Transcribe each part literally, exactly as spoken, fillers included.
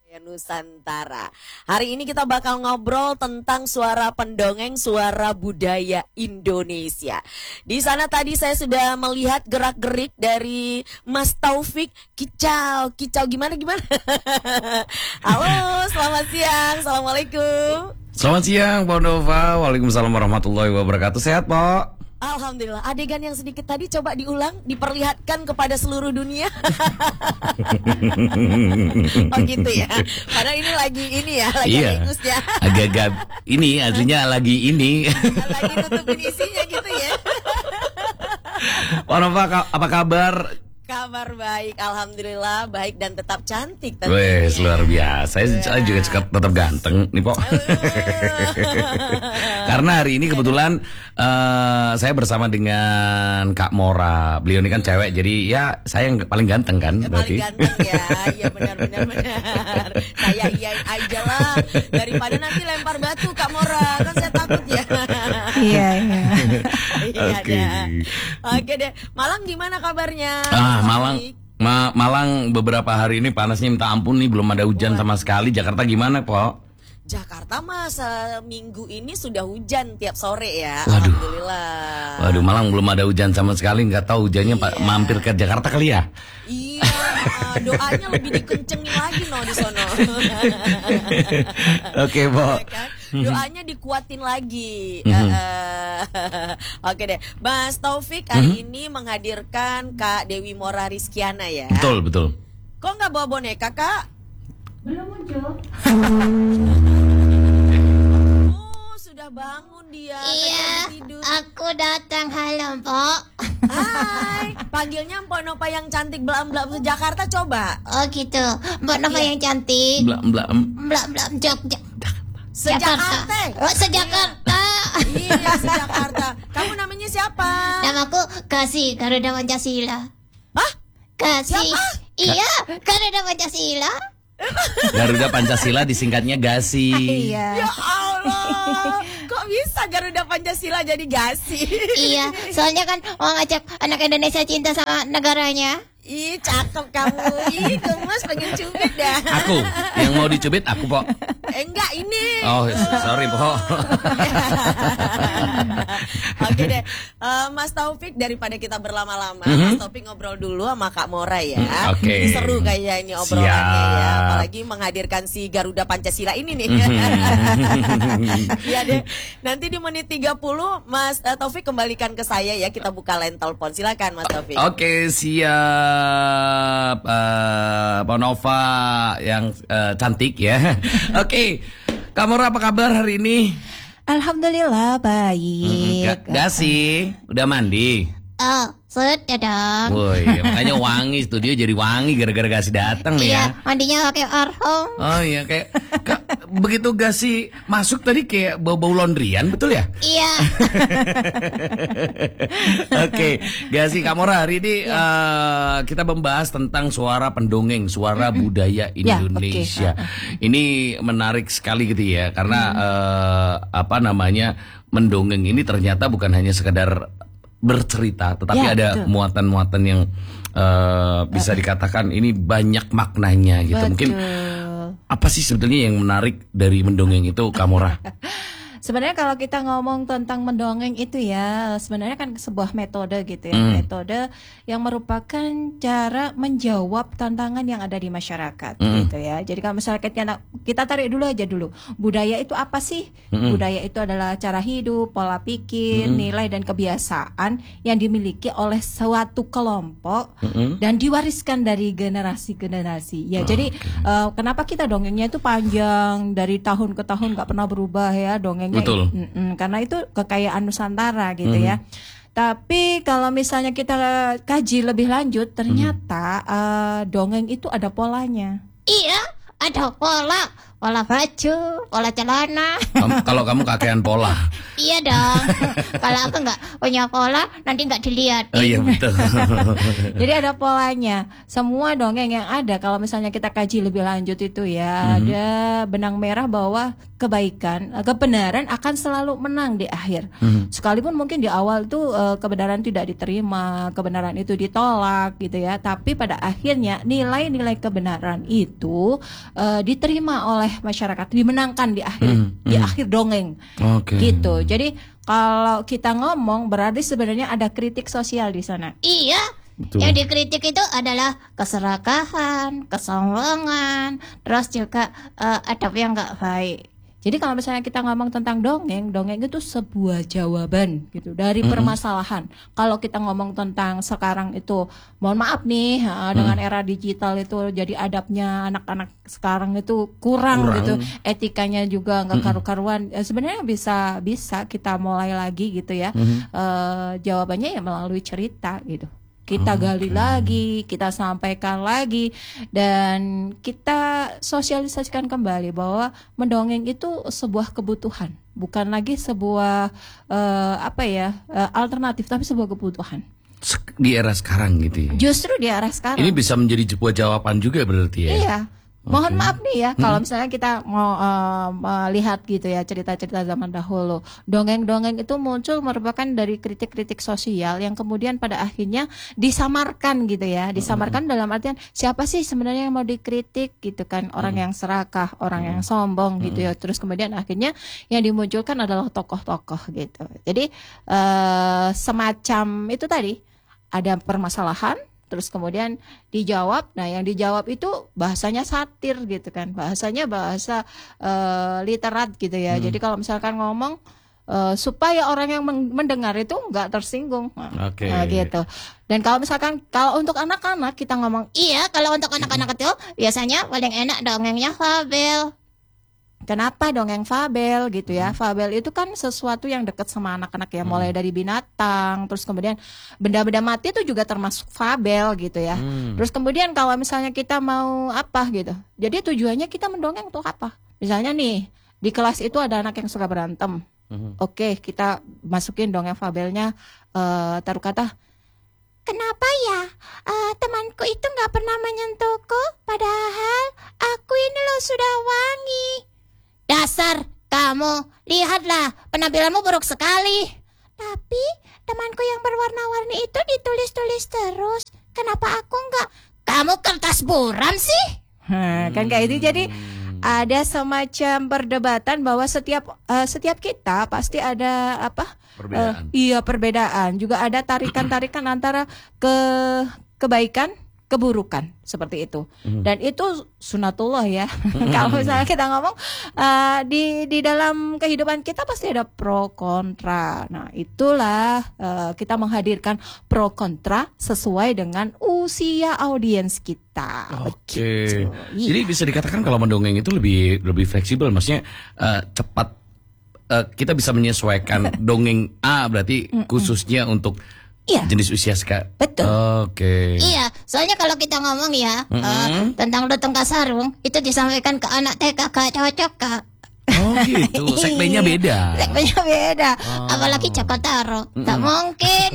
Nusantara. Hari ini kita bakal ngobrol tentang suara pendongeng, suara budaya Indonesia. Di sana tadi saya sudah melihat gerak-gerik dari Mas Taufik. Kicau, kicau gimana gimana? Halo, selamat siang. Assalamualaikum. Selamat siang, Pak Nova. Waalaikumsalam warahmatullahi wabarakatuh. Sehat, Pak? Alhamdulillah. Adegan yang sedikit tadi coba diulang, diperlihatkan kepada seluruh dunia. Oh gitu ya. Padahal ini lagi ini ya, lagi iya. ingus ya. Agak-agak ini aslinya lagi ini. Lagi nutupin isinya gitu ya. Pak Nova, apa kabar? Kabar baik, alhamdulillah, baik dan tetap cantik tentunya. Wes, luar biasa. Saya, saya juga suka tetap ganteng nih, Pok. Karena hari ini kebetulan uh, saya bersama dengan Kak Mora. Beliau ini kan cewek, jadi ya saya yang paling ganteng kan. Ya, paling ganteng ya, iya benar-benar benar. Saya iyain aja lah, daripada nanti lempar batu Kak Mora, kan saya takut ya. Iya, iya. Oke. Oke deh, Malang gimana kabarnya? Ah, Malang, Ma Malang beberapa hari ini panasnya minta ampun nih, belum ada hujan sama sekali. Jakarta gimana, Pok? Jakarta masa minggu ini sudah hujan tiap sore ya. Waduh. Alhamdulillah. Waduh, Malang belum ada hujan sama sekali. Nggak tahu hujannya iya. mampir ke Jakarta kali ya? Iya, uh, doanya lebih dikencengin lagi no di sono. Oke, Pok. Doanya dikuatin lagi. Mm-hmm. uh, uh, Oke deh, Mas Taufik hari mm-hmm. ini menghadirkan Kak Dewi Mora Rizkiana ya. Betul, betul. Kok nggak bawa boneka, Kak? Belum muncul. Oh, sudah bangun dia. Iya, aku datang. Halo, Mpok. Hai, panggilnya Mpok Nova yang cantik belam-belam Jakarta coba. Oh gitu, Mpok Nova iya. yang cantik. Belam-belam. Belam-belam Jogja. Sejakarta. Oh, sejakarta. Iya, sejakarta. Kamu namanya siapa? Namaku Kasih Garuda Pancasila. Hah? Kasih. Siapa? Iya, Garuda Pancasila. Garuda Pancasila disingkatnya Gasi. Iya. Ya Allah, kok bisa Garuda Pancasila jadi Gasi? Iya, soalnya kan mau ngajak anak Indonesia cinta sama negaranya. Ih, cakep kamu. Ih, gemes pengen cubit dah. Aku yang mau dicubit aku, Pok. Eh, enggak ini. Oh, sorry, Pok. Oke deh, uh, Mas Taufik, daripada kita berlama-lama, mm-hmm. Mas Taufik ngobrol dulu sama Kak Mora ya. Mm, Oke. Okay. Seru kayak ini obrolannya ya, apalagi menghadirkan si Garuda Pancasila ini nih. Iya deh. Nanti di menit tiga puluh Mas uh, Taufik kembalikan ke saya ya, kita buka line telepon. Silakan Mas Taufik. Oke, okay, siap. Uh, Pak Nova yang uh, cantik ya. Oke, okay. Kak Mora apa kabar hari ini? Alhamdulillah baik. Hmm, gak sih? Udah mandi? Oh, sudah dong. Woi, makanya wangi, studio jadi wangi gara-gara Gasi datang nih ya. Iya, mandinya pakai arhom. Oh iya, kayak Kak, begitu Gasi masuk tadi kayak bau-bau laundryan, betul ya? Iya. Oke, Gasi, Kak Mora, hari ini ya. uh, kita membahas tentang suara pendongeng, suara mm-hmm. budaya Indonesia. Ya, okay. Ini menarik sekali gitu ya, karena mm. uh, apa namanya, mendongeng ini ternyata bukan hanya sekedar bercerita, tetapi ya, ada betul. muatan-muatan yang uh, bisa dikatakan ini banyak maknanya gitu. Betul. Mungkin apa sih sebetulnya yang menarik dari mendongeng itu, Kak Mora? Sebenarnya kalau kita ngomong tentang mendongeng itu ya, sebenarnya kan sebuah metode gitu ya, mm. metode yang merupakan cara menjawab tantangan yang ada di masyarakat mm. gitu ya. Jadi kalau misalnya kita, kita tarik dulu aja dulu, budaya itu apa sih? Mm. Budaya itu adalah cara hidup, pola pikir, mm. nilai dan kebiasaan yang dimiliki oleh suatu kelompok mm. dan diwariskan dari generasi ke generasi. Ya, oh, jadi okay. uh, kenapa kita dongengnya itu panjang dari tahun ke tahun nggak pernah berubah ya dongeng. Betul. Mm-mm, karena itu kekayaan Nusantara gitu mm-hmm. ya. Tapi kalau misalnya kita kaji lebih lanjut, ternyata mm-hmm. uh, dongeng itu ada polanya. Iya, ada pola. pola baju, pola celana. Kam- Kalau kamu kakean pola. Iya dong. Kalau aku nggak punya pola, nanti nggak dilihat. Oh iya betul. Jadi ada polanya. Semua dongeng yang ada kalau misalnya kita kaji lebih lanjut itu ya, Mhm. ada benang merah bahwa kebaikan, eh, kebenaran akan selalu menang di akhir. Mhm. Sekalipun mungkin di awal tuh eh, kebenaran tidak diterima, kebenaran itu ditolak gitu ya, tapi pada akhirnya nilai-nilai kebenaran itu eh, diterima oleh masyarakat, dimenangkan di akhir Mhm. di Mhm. akhir dongeng. Oke. Gitu. Jadi kalau kita ngomong berarti sebenarnya ada kritik sosial di sana. Iya. Betul. Yang dikritik itu adalah keserakahan, kesombongan, terus juga eh, adab yang nggak baik. Jadi kalau misalnya kita ngomong tentang dongeng, dongeng itu sebuah jawaban gitu dari Mm-mm. permasalahan. Kalau kita ngomong tentang sekarang itu, mohon maaf nih, ha, dengan era digital itu jadi adabnya anak-anak sekarang itu kurang, Kurang. gitu, etikanya juga nggak Mm-mm. karu-karuan. Eh, sebenarnya bisa bisa kita mulai lagi gitu ya. Mhm. Eh, jawabannya ya melalui cerita gitu. Kita gali Oke. lagi, kita sampaikan lagi, dan kita sosialisasikan kembali bahwa mendongeng itu sebuah kebutuhan, bukan lagi sebuah eh, apa ya eh, alternatif, tapi sebuah kebutuhan. Sek- Di era sekarang gitu ya. Justru di arah sekarang. Ini bisa menjadi sebuah jawaban juga berarti ya. Iya. Mohon Oke. maaf nih ya, kalau misalnya kita mau eh, melihat gitu ya cerita-cerita zaman dahulu, dongeng-dongeng itu muncul merupakan dari kritik-kritik sosial yang kemudian pada akhirnya disamarkan gitu ya, disamarkan dalam artian siapa sih sebenarnya yang mau dikritik gitu kan, orang yang serakah, orang yang sombong gitu ya, terus kemudian akhirnya yang dimunculkan adalah tokoh-tokoh gitu. Jadi eh, semacam itu tadi, ada permasalahan, terus kemudian dijawab. Nah, yang dijawab itu bahasanya satir gitu kan, bahasanya bahasa eh, literat gitu ya. Hmm. Jadi kalau misalkan ngomong eh, supaya orang yang meng- mendengar itu nggak tersinggung. Nah, Oke. nah, gitu. Dan kalau misalkan kalau untuk anak-anak kita ngomong, Iya, kalau untuk anak-anak kecil biasanya paling enak dongengnya fabel. kenapa dongeng fabel gitu ya? Fabel itu kan sesuatu yang dekat sama anak-anak ya, mulai dari binatang, terus kemudian benda-benda mati itu juga termasuk fabel gitu ya. Hmm. Terus kemudian kalau misalnya kita mau apa gitu, jadi tujuannya kita mendongeng untuk apa? Misalnya nih, di kelas itu ada anak yang suka berantem. Mhm. Oke, kita masukin dongeng fabelnya, eh, taruh kata, Kenapa ya? Eh, temanku itu nggak pernah menyentuhku, padahal aku ini loh sudah wangi. Dasar kamu, lihatlah penampilanmu buruk sekali. Tapi temanku yang berwarna-warni itu ditulis-tulis terus. Kenapa aku nggak? Kamu kertas buram sih? Nah, kan kayak itu. Jadi ada semacam perdebatan bahwa setiap eh, setiap kita pasti ada apa? Perbedaan. Eh, iya, perbedaan. Juga ada tarikan-tarikan antara ke kebaikan, keburukan, seperti itu. Dan itu sunatullah ya. Kalau misalnya kita ngomong eh, di di dalam kehidupan kita pasti ada pro kontra. Nah, itulah eh, kita menghadirkan pro kontra sesuai dengan usia audiens kita. Oke. Begitu. Iya. Jadi bisa dikatakan kalau mendongeng itu lebih lebih fleksibel, maksudnya eh, cepat, eh, kita bisa menyesuaikan dongeng A berarti khususnya untuk Iya. jenis usia sekarang. Betul. Oke. Iya, soalnya kalau kita ngomong ya eh, tentang Lutung Kasarung itu disampaikan ke anak T K gak cocok kak. Oh gitu. Segmennya beda. Segmennya beda. Apalagi Jakarta Taro, tak mungkin.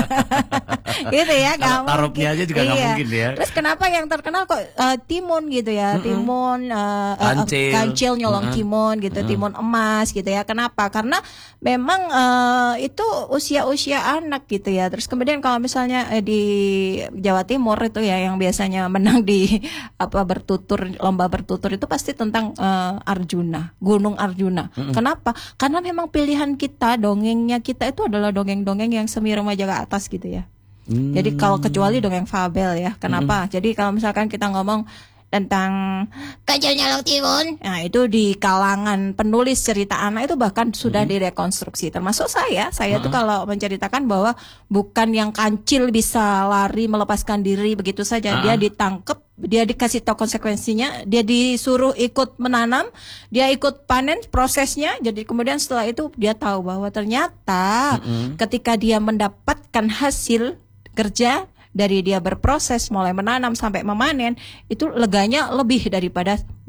Gitu ya, Kalau nggak tarupnya mungkin. aja juga nggak Iya. mungkin ya. Terus kenapa yang terkenal kok eh, timun gitu ya, timun eh, eh, Kancil. kancil nyolong timun gitu, timun emas gitu ya. Kenapa? Karena memang eh, itu usia-usia anak gitu ya. Terus kemudian kalau misalnya eh, di Jawa Timur itu ya yang biasanya menang di apa bertutur, lomba bertutur itu pasti tentang eh, Arjuna, Gunung Arjuna. Kenapa? Karena memang pilihan kita, dongengnya kita itu adalah dongeng-dongeng yang semi remaja ke atas gitu ya. Hmm. Jadi kalau kecuali dongeng fabel ya, kenapa? Jadi kalau misalkan kita ngomong tentang Kancil nyolong timun. nah itu di kalangan penulis cerita anak itu bahkan sudah direkonstruksi, termasuk saya. Saya tuh kalau menceritakan bahwa bukan yang kancil bisa lari melepaskan diri begitu saja, dia ditangkap, dia dikasih tahu konsekuensinya, dia disuruh ikut menanam, dia ikut panen prosesnya. Jadi kemudian setelah itu dia tahu bahwa ternyata ketika dia mendapatkan hasil kerja dari dia berproses mulai menanam sampai memanen, itu leganya lebih daripada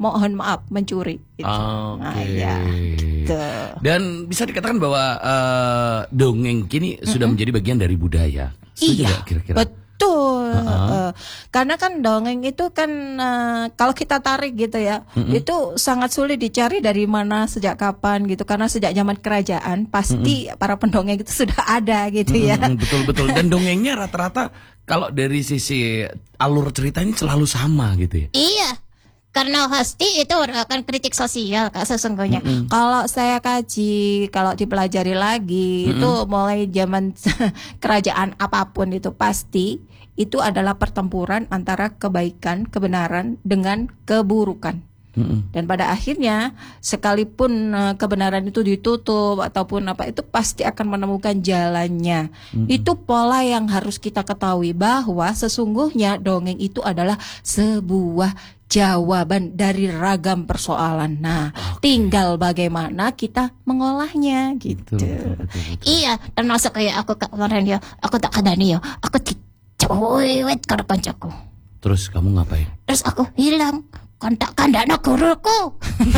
mohon maaf mencuri. Gitu. Oke. Nah, ya, gitu. Dan bisa dikatakan bahwa uh, dongeng kini mm-hmm. sudah menjadi bagian dari budaya. Setuju iya, gak kira-kira? Betul. Uh-huh. Uh, karena kan dongeng itu kan uh, kalau kita tarik gitu ya, mm-hmm. itu sangat sulit dicari dari mana, sejak kapan gitu. Karena sejak zaman kerajaan pasti mm-hmm. para pendongeng itu sudah ada gitu ya. Mm-hmm, betul-betul. Dan dongengnya rata-rata kalau dari sisi alur cerita ini selalu sama gitu ya. Iya. Karena pasti itu merupakan kritik sosial Kak sesungguhnya. Mm-hmm. Kalau saya kaji, kalau dipelajari lagi, mm-hmm. itu mulai zaman kerajaan apapun itu pasti itu adalah pertempuran antara kebaikan, kebenaran dengan keburukan. Mm-hmm. Dan pada akhirnya sekalipun uh, kebenaran itu ditutup ataupun apa, itu pasti akan menemukan jalannya. Mm-hmm. Itu pola yang harus kita ketahui, bahwa sesungguhnya dongeng itu adalah sebuah jawaban dari ragam persoalan. Nah, okay. tinggal bagaimana kita mengolahnya gitu. Betul, betul, betul, betul. Iya, termasuk kayak aku kemarin ya, aku tak kadani ya, aku dicuwet karo kancaku. Terus kamu ngapain? Terus aku hilang kontak kandakno guruku.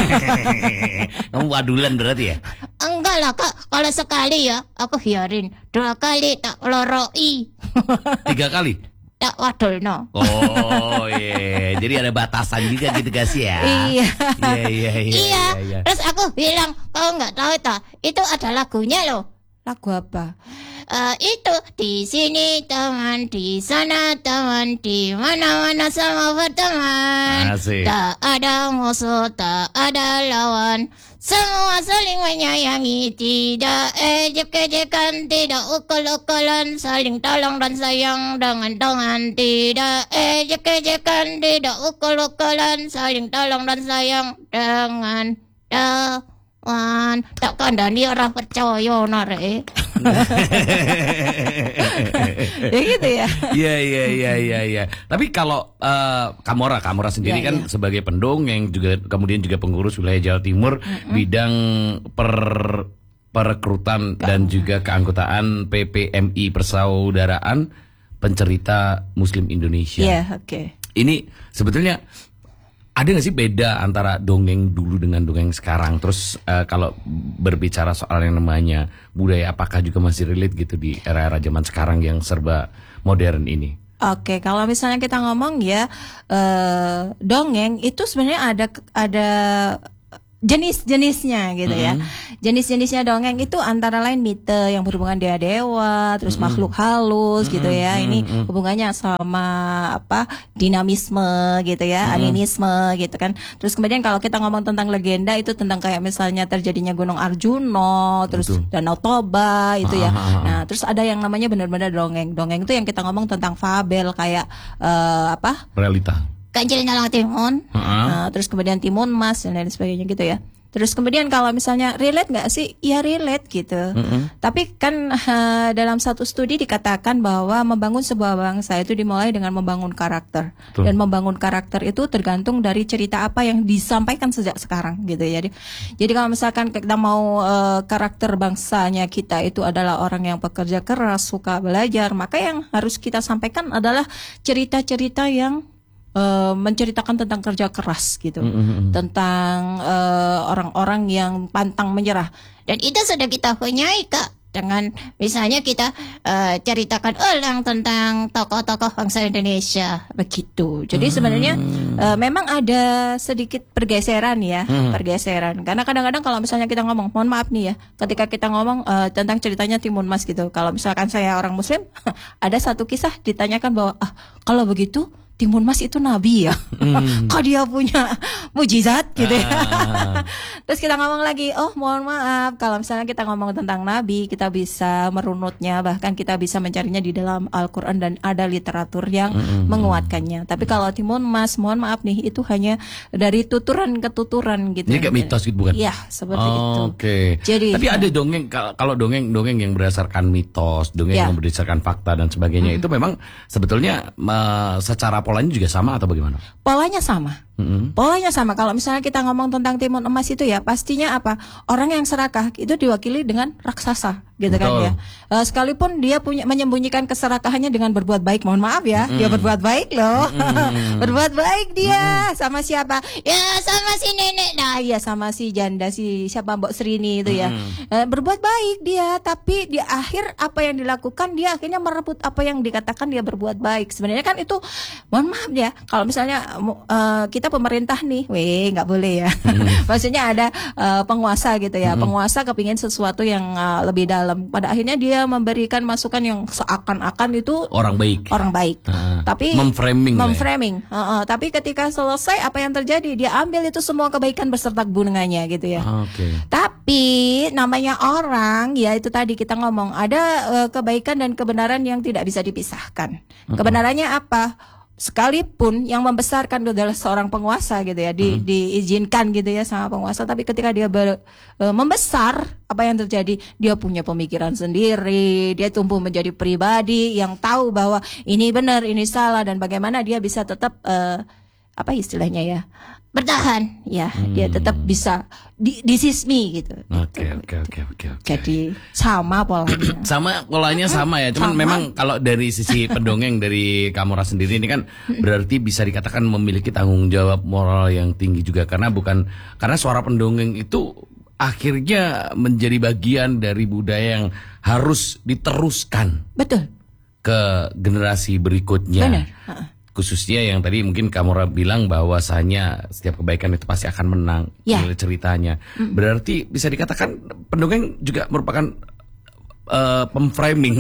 Kamu wadulan berarti ya? Enggak lah Kak, kalau sekali ya aku biarin, dua kali tak loroi. Tiga kali? Tak wadulno. Oh iya, yeah. Jadi ada batasan juga gitu guys ya. Iya. Iya iya iya. Iya. Terus aku bilang, kau nggak tahu tak? Itu ada lagunya loh. Lagu apa? Uh, itu di sini teman, di sana teman, di mana-mana sama berteman. Asik. Tak ada musuh, tak ada lawan. Semua saling menyayangi, tidak ejek-ejekan, tidak ukul-ukulan, saling tolong dan sayang dengan tangan. Tidak ejek-ejekan, tidak ukul-ukulan, saling tolong dan sayang dengan tangan. Tak kandani orang percaya nare. Ya gitu ya. Iya iya iya iya iya. Tapi kalau uh, Kamora Kamora sendiri ya, kan ya. sebagai pendongeng juga kemudian juga pengurus wilayah Jawa Timur mm-hmm. bidang per perekrutan Ke- dan juga keanggotaan P P M I Persaudaraan Pencerita Muslim Indonesia. Iya, oke. Okay. Ini sebetulnya ada nggak sih beda antara dongeng dulu dengan dongeng sekarang? Terus uh, kalau berbicara soal yang namanya budaya, apakah juga masih relate gitu di era-era zaman sekarang yang serba modern ini? Oke, kalau misalnya kita ngomong ya uh, dongeng itu sebenarnya ada ada jenis-jenisnya gitu ya. Mm-hmm. Jenis-jenisnya dongeng itu antara lain mite yang berhubungan dengan dewa, terus mm-hmm. makhluk halus mm-hmm. gitu ya. Ini mm-hmm. hubungannya sama apa? Dinamisme gitu ya, mm-hmm. animisme gitu kan. Terus kemudian kalau kita ngomong tentang legenda itu tentang kayak misalnya terjadinya Gunung Arjuno, terus Betul. Danau Toba itu ya. Ah, nah, terus ada yang namanya benar-benar dongeng. Dongeng itu yang kita ngomong tentang fabel kayak uh, apa? Realita. Ganjil Nalang Timun, uh-huh. nah, terus kemudian Timun Mas dan lain sebagainya gitu ya. Terus kemudian kalau misalnya relate nggak sih? Ya relate gitu. Uh-huh. Tapi kan uh, dalam satu studi dikatakan bahwa membangun sebuah bangsa itu dimulai dengan membangun karakter. Tuh. Dan membangun karakter itu tergantung dari cerita apa yang disampaikan sejak sekarang gitu ya. Jadi, jadi kalau misalkan kita mau uh, karakter bangsanya kita itu adalah orang yang pekerja keras, suka belajar, maka yang harus kita sampaikan adalah cerita-cerita yang Uh, menceritakan tentang kerja keras gitu, mm-hmm. tentang uh, orang-orang yang pantang menyerah. Dan itu sudah kita punyai Kak, dengan misalnya kita uh, ceritakan ulang tentang tokoh-tokoh bangsa Indonesia begitu. Jadi hmm. sebenarnya uh, memang ada sedikit pergeseran ya, hmm. pergeseran. Karena kadang-kadang kalau misalnya kita ngomong, mohon maaf nih ya, ketika kita ngomong uh, tentang ceritanya Timun Mas gitu. Kalau misalkan saya orang Muslim, ada satu kisah ditanyakan bahwa ah kalau begitu Timun Mas itu nabi ya, hmm. kok dia punya mujizat gitu ya. Ah. Terus kita ngomong lagi, oh mohon maaf, kalau misalnya kita ngomong tentang nabi, kita bisa merunutnya, bahkan kita bisa mencarinya di dalam Al-Quran dan ada literatur yang hmm. menguatkannya. Tapi kalau Timun Mas, mohon maaf nih, itu hanya dari tuturan ke tuturan gitu. Ini kayak mitos gitu bukan? Iya, seperti oh, itu. Oke. Okay. Jadi, tapi ada dongeng, kalau dongeng-dongeng yang berdasarkan mitos, dongeng ya. yang berdasarkan fakta dan sebagainya, hmm. itu memang sebetulnya uh, secara polanya juga sama atau bagaimana? Polanya sama. Mm-mm. Polanya sama. Kalau misalnya kita ngomong tentang timun emas itu ya, pastinya apa? Orang yang serakah itu diwakili dengan raksasa, gitu kan Betul. ya. Uh, sekalipun dia punya menyembunyikan keserakahannya dengan berbuat baik, mohon maaf ya, Mm-mm. dia berbuat baik loh. Mm-mm. Berbuat baik dia Mm-mm. sama siapa? Ya sama si nenek. Nah, iya sama si janda si siapa Mbok Srini itu ya. Mm-mm. Uh, berbuat baik dia, tapi di akhir apa yang dilakukan dia akhirnya merebut apa yang dikatakan dia berbuat baik. Sebenarnya kan itu, mohon maaf ya, kalau misalnya uh, kita pemerintah nih, weh nggak boleh ya. Hmm. Maksudnya ada uh, penguasa gitu ya, hmm. penguasa kepingin sesuatu yang uh, lebih dalam. Pada akhirnya dia memberikan masukan yang seakan-akan itu orang baik. Orang baik. Uh, tapi memframing. Memframing. Ya. Uh, uh, tapi ketika selesai apa yang terjadi? Dia ambil itu semua kebaikan beserta bunganya gitu ya. Okay. Tapi namanya orang ya itu tadi kita ngomong ada uh, kebaikan dan kebenaran yang tidak bisa dipisahkan. Uh-uh. Kebenarannya apa? Sekalipun yang membesarkan itu adalah seorang penguasa gitu ya, di, hmm. diizinkan gitu ya sama penguasa, tapi ketika dia ber, e, membesar, apa yang terjadi? Dia punya pemikiran sendiri, dia tumbuh menjadi pribadi yang tahu bahwa ini benar, ini salah, dan bagaimana dia bisa tetap e, apa istilahnya ya, bertahan ya, hmm. dia tetap bisa di, this is me gitu. Oke oke oke oke. Jadi sama polanya. Sama polanya sama ya, cuman sama. Memang kalau dari sisi pendongeng dari Kamora sendiri ini kan berarti bisa dikatakan memiliki tanggung jawab moral yang tinggi juga, karena bukan karena suara pendongeng itu akhirnya menjadi bagian dari budaya yang harus diteruskan. Betul. Ke generasi berikutnya. Benar. Khususnya yang tadi mungkin Kamora bilang bahwasanya setiap kebaikan itu pasti akan menang, ya. Ceritanya. Mm. Berarti bisa dikatakan pendongeng juga merupakan uh, pemframing.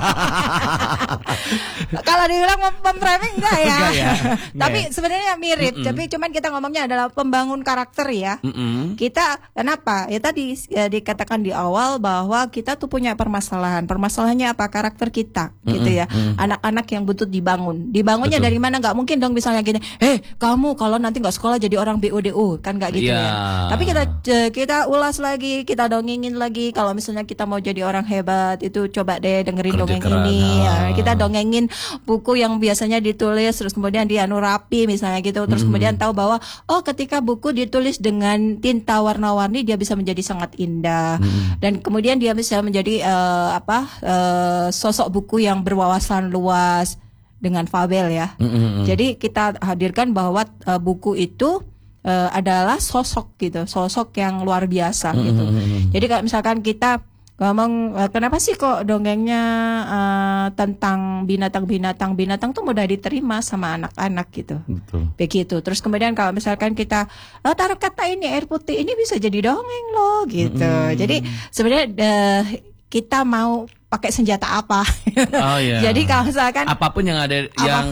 Kalau dibilang pemframing enggak ya. Enggak ya. Tapi ya. sebenarnya mirip. Mm-mm. Tapi cuman kita ngomongnya adalah pembangun karakter ya. Mm-mm. Kita kenapa? Ya tadi ya, dikatakan di awal bahwa kita tuh punya permasalahan. Permasalahannya apa? Karakter kita, Mm-mm. gitu ya. Mm-mm. Anak-anak yang butuh dibangun. Dibangunnya Betul. dari mana? Nggak mungkin dong misalnya gini. Hei, kamu kalau nanti nggak sekolah jadi orang B O D O, kan nggak gitu Yeah. ya. Tapi kita kita ulas lagi, kita dongengin lagi. Kalau misalnya kita mau jadi orang hebat, itu coba deh dengerin Kerja dongeng keras. ini. Ya, Ah. kita dongengin buku yang biasanya ditulis terus kemudian dianu rapi misalnya gitu, terus Mm-hmm. kemudian tahu bahwa oh ketika buku ditulis dengan tinta warna-warni dia bisa menjadi sangat indah, mm-hmm. dan kemudian dia bisa menjadi uh, apa uh, sosok buku yang berwawasan luas dengan fabel ya. Mm-hmm. Jadi kita hadirkan bahwa uh, buku itu uh, adalah sosok gitu, sosok yang luar biasa gitu. Mm-hmm. Jadi kalau misalkan kita ngomong kenapa sih kok dongengnya uh, tentang binatang-binatang binatang tuh mudah diterima sama anak-anak gitu. Betul. Begitu. Terus kemudian kalau misalkan kita oh, taruh kata ini air putih ini bisa jadi dongeng loh gitu. Mm-hmm. Jadi sebenarnya uh, kita mau pakai senjata apa? Oh, yeah. Jadi kalau misalkan apapun yang ada apa, yang